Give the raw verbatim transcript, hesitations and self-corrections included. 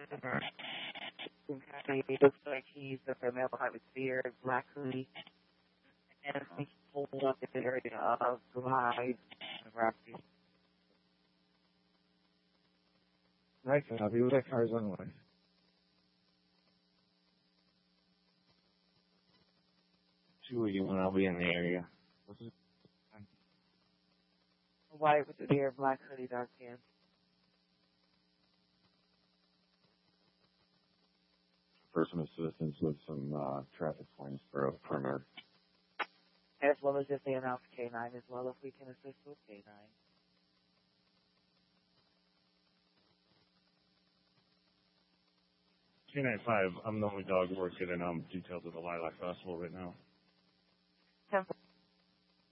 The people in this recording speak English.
He looks like he's a male with beard, black hoodie, and he's pulled up in the area of July and Rocky. Right, copy. What that car's on way? Two of you and I'll be in the area. What's it? White with the beard, black hoodie, dark pants. For some assistance with some uh, traffic points for a perimeter. As well as if they announce K nine as well, if we can assist with K nine. K nine five, I'm the only dog working and I'm detailed to the Lilac Festival right now. ten